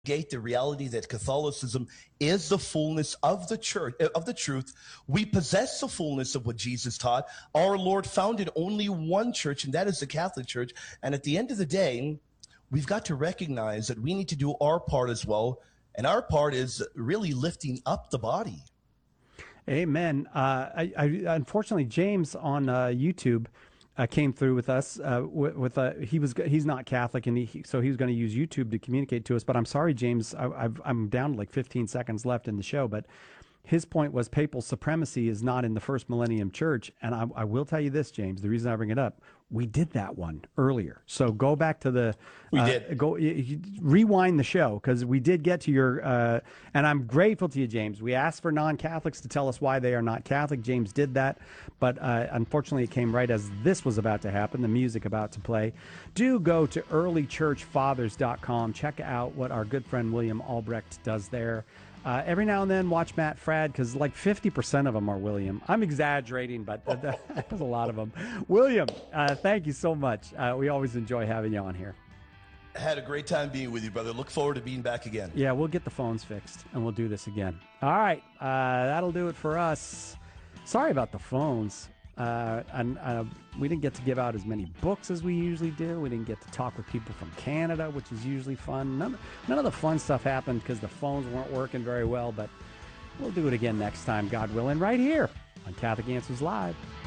negate the reality that Catholicism is the fullness of the church of the truth. We possess the fullness of what Jesus taught. Our Lord founded only one church, and that is the Catholic Church. And at the end of the day, we've got to recognize that we need to do our part as well. And our part is really lifting up the body. Amen. Unfortunately, James on YouTube came through with us. He's not Catholic, and so he was going to use YouTube to communicate to us. But I'm sorry, James. I'm down to like 15 seconds left in the show. But his point was papal supremacy is not in the first millennium church. And I will tell you this, James. The reason I bring it up, we did that one earlier. So go back to the rewind the show, because we did get to your and I'm grateful to you, James. We asked for non-Catholics to tell us why they are not Catholic. James did that, but unfortunately it came right as this was about to happen, the music about to play. Do go to earlychurchfathers.com. Check out what our good friend William Albrecht does there. Every now and then watch Matt Fradd, because like 50% of them are William. I'm exaggerating, but there's a lot of them. William, thank you so much. We always enjoy having you on here. I had a great time being with you, brother. Look forward to being back again. Yeah, we'll get the phones fixed, and we'll do this again. All right, that'll do it for us. Sorry about the phones. And we didn't get to give out as many books as we usually do. We didn't get to talk with people from Canada, which is usually fun. None of the fun stuff happened because the phones weren't working very well, but we'll do it again next time, God willing, right here on Catholic Answers Live.